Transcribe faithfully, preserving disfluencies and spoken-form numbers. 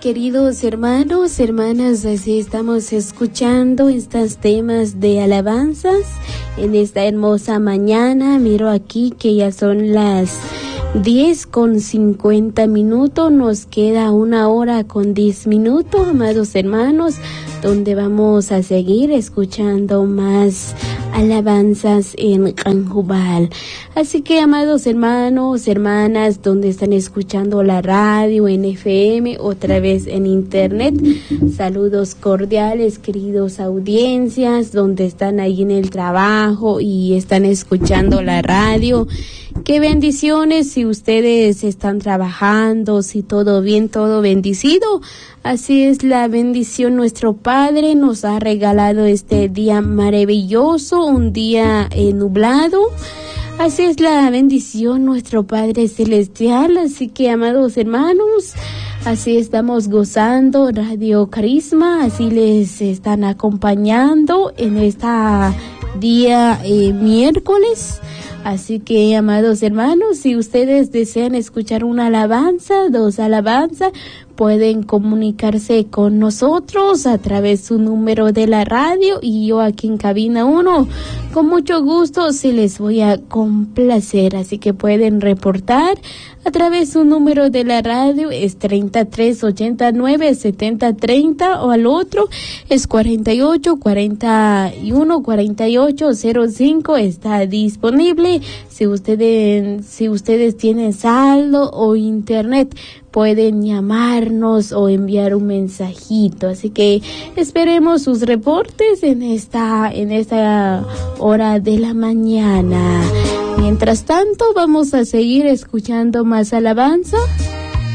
Queridos hermanos, hermanas, así estamos escuchando estos temas de alabanzas en esta hermosa mañana. Miro aquí que ya son las diez con cincuenta minutos, nos queda una hora con diez minutos, amados hermanos, donde vamos a seguir escuchando más alabanzas en Canjubal. Así que, amados hermanos, hermanas, donde están escuchando la radio en F M, otra vez en internet, saludos cordiales, queridos audiencias, donde están ahí en el trabajo y están escuchando la radio. Qué bendiciones si ustedes están trabajando, si todo bien, todo bendecido. Así es la bendición. Nuestro Padre nos ha regalado este día maravilloso, un día eh, nublado. Así es la bendición, nuestro Padre Celestial. Así que, amados hermanos, así estamos gozando Radio Carisma, así les están acompañando en esta día eh, miércoles. Así que, amados hermanos, si ustedes desean escuchar una alabanza, dos alabanzas, pueden comunicarse con nosotros a través de su número de la radio y yo aquí en cabina uno. Con mucho gusto se les voy a complacer, así que pueden reportar a través de su número de la radio, es treinta y tres ochenta y nueve setenta treinta, o al otro es cuarenta y ocho cuarenta y uno cuarenta y ocho cero cinco, está disponible. Si ustedes, si ustedes tienen saldo o internet, pueden llamarnos o enviar un mensajito. Así que esperemos sus reportes en esta, en esta hora de la mañana. Mientras tanto, vamos a seguir escuchando más alabanza.